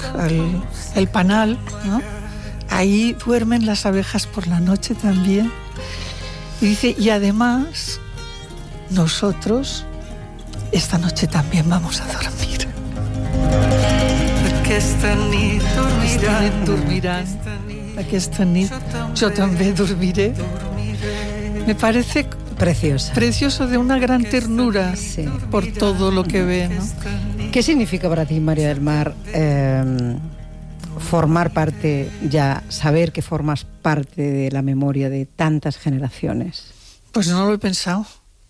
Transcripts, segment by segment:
el panal, ¿no? Ahí duermen las abejas por la noche también. Y dice, y además, nosotros esta noche también vamos a dormir. Aquesta nit dormiran. Aquesta nit yo también dormiré. Me parece precioso, de una gran ternura, sí, por todo lo que ve, ¿no? ¿Qué significa para ti, María del Mar, formar parte, ya saber que formas parte de la memoria de tantas generaciones? Pues no lo he pensado.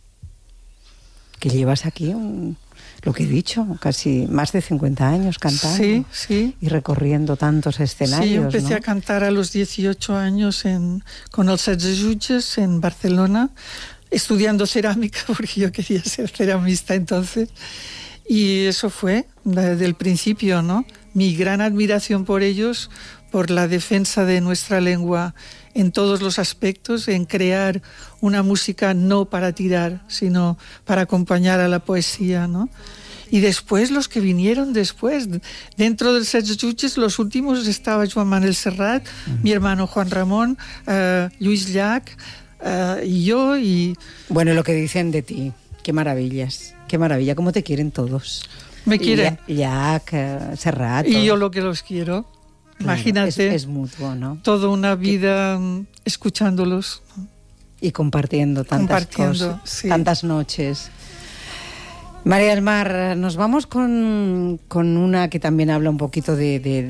Que llevas aquí lo que he dicho, casi más de 50 años cantando. Sí, sí. Y recorriendo tantos escenarios. Sí, yo empecé, ¿no?, a cantar a los 18 años con els 16 Jutges en Barcelona, estudiando cerámica, porque yo quería ser ceramista entonces. Y eso fue desde el principio, ¿no? Mi gran admiración por ellos, por la defensa de nuestra lengua en todos los aspectos, en crear una música no para tirar, sino para acompañar a la poesía, ¿no? Y después los que vinieron después, dentro del Sets Jutges, los últimos estaba Joan Manuel Serrat, mi hermano Juan Ramón, Lluís Llach, y yo. Y bueno, lo que dicen de ti, qué maravillas, qué maravilla, cómo te quieren todos. Me quieren. Llach, Serrat. Y yo lo que los quiero. Claro, imagínate, es mutuo, ¿no? Toda una vida escuchándolos. Y compartiendo tantas cosas, sí, tantas noches. María del Mar, nos vamos con una que también habla un poquito de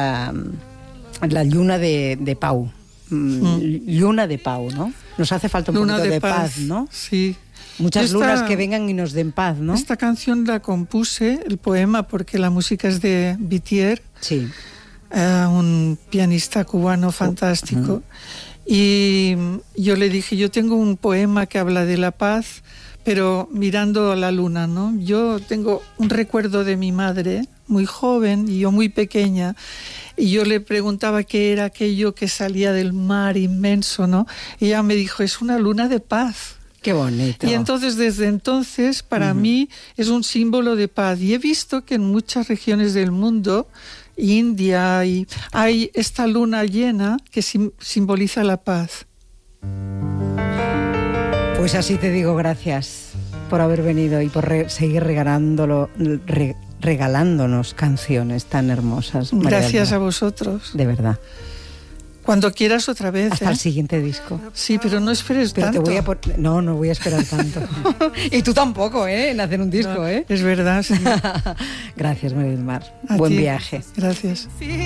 la luna de Pau. Luna de Pau, ¿no? Nos hace falta un luna poquito de paz, ¿no? Sí. Muchas lunas que vengan y nos den paz, ¿no? Esta canción la compuse, el poema, porque la música es de Vitier. Sí. Un pianista cubano fantástico. Y yo le dije, yo tengo un poema que habla de la paz, pero mirando a la luna, ¿no? Yo tengo un recuerdo de mi madre, muy joven, y yo muy pequeña, y yo le preguntaba qué era aquello que salía del mar inmenso, ¿no? Y ella me dijo, es una luna de paz. Qué bonito. Y entonces, desde entonces, para mí es un símbolo de paz. Y he visto que en muchas regiones del mundo, India, y hay esta luna llena que simboliza la paz. Pues así te digo, gracias por haber venido y por seguir regalándonos canciones tan hermosas. Gracias a vosotros. De verdad. Cuando quieras otra vez. Hasta el siguiente disco. Sí, pero no esperes tanto. No voy a esperar tanto. Y tú tampoco, en hacer un disco, no, Es verdad, sí. Gracias, María del Mar. A Buen ti. viaje. Gracias.